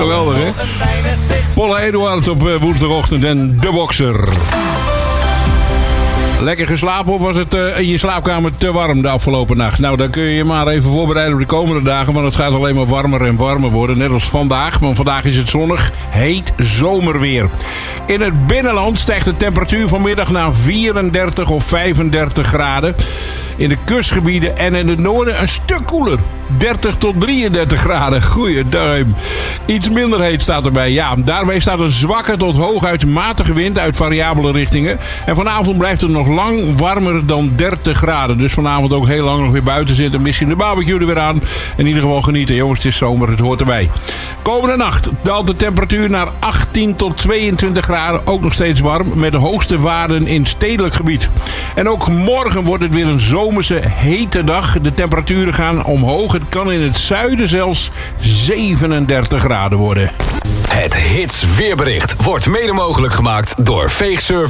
Geweldig, hè? Paula Eduard op woensdagochtend en de Boxer. Lekker geslapen of was het in je slaapkamer te warm de afgelopen nacht? Nou, dan kun je je maar even voorbereiden op de komende dagen. Want het gaat alleen maar warmer en warmer worden. Net als vandaag, want vandaag is het zonnig, heet zomerweer. In het binnenland stijgt de temperatuur vanmiddag naar 34 of 35 graden. In de kustgebieden en in het noorden een stuk koeler. 30 tot 33 graden. Goeie duim. Iets minder heet staat erbij. Ja, daarmee staat een zwakke tot hooguit matige wind uit variabele richtingen. En vanavond blijft het nog lang warmer dan 30 graden. Dus vanavond ook heel lang nog weer buiten zitten. Misschien de barbecue er weer aan. In ieder geval genieten. Jongens, het is zomer. Het hoort erbij. Komende nacht daalt de temperatuur naar 18 tot 22 graden. Ook nog steeds warm. Met de hoogste waarden in stedelijk gebied. En ook morgen wordt het weer een zomerse hete dag. De temperaturen gaan omhoog. Het kan in het zuiden zelfs 37 graden worden. Het Hits weerbericht wordt mede mogelijk gemaakt door Veegservice.